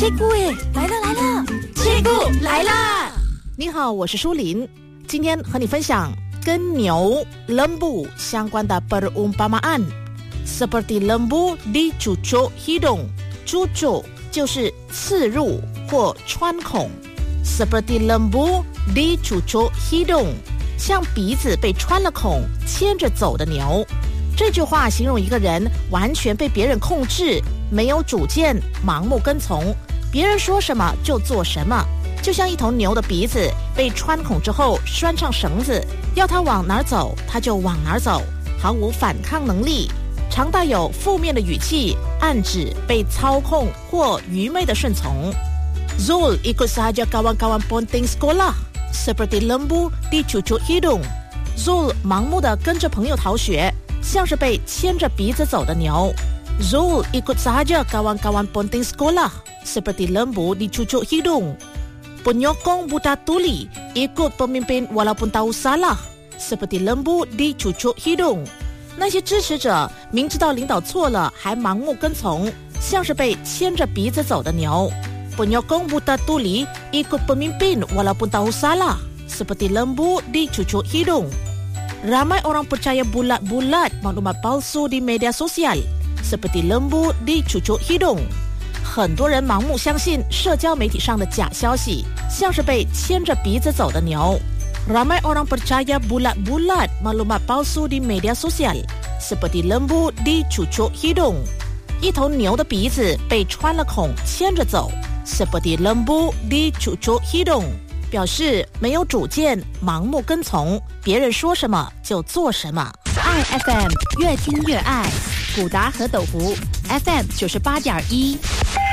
切姑哎，来了！切姑来啦！ 你好，我是舒琳，今天和你分享跟牛 lembu 相关的 perumpamaan seperti lembu dicucuk hidung。cucuk 就是刺入或穿孔 ，seperti lembu dicucuk hidung 像鼻子被穿了孔牵着走的牛。这句话形容一个人完全被别人控制，没有主见，盲目跟从，别人说什么就做什么，就像一头牛的鼻子被穿孔之后拴上绳子，要它往哪儿走它就往哪儿走，毫无反抗能力，常带有负面的语气，暗指被操控或愚昧的顺从。Zul ikut sahaja kawan-kawan ponting sekolah seperti lembu dicucuk hidung。 Zul 盲目地跟着朋友逃学，像是被牵着鼻子走的牛。Zul ikut sahaja kawan-kawan ponting sekolah seperti lembu dicucuk hidung。 Penyokong buta tuli ikut pemimpin walaupun tahu salah seperti lembu dicucuk hidung。 那些支持者明知道领导错了还盲目跟从，像是被牵着鼻子走的牛。Penyokong buta tuli ikut pemimpin walaupun tahu salah seperti lembu dicucuk hidung。Ramai orang percaya bulat-bulat maklumat palsu di media sosial seperti lembu dicucuk hidung。 很多人盲目相信社交媒体上的假消息，像是被牵着鼻子走的牛。Ramai orang percaya bulat-bulat maklumat palsu di media sosial seperti lembu dicucuk hidung。 一头牛的鼻子被穿了孔牵着走 seperti lembu dicucuk hidung，表示没有主见，盲目跟从，别人说什么就做什么。 爱 FM 越听越爱，古达和斗湖 FM 98.1。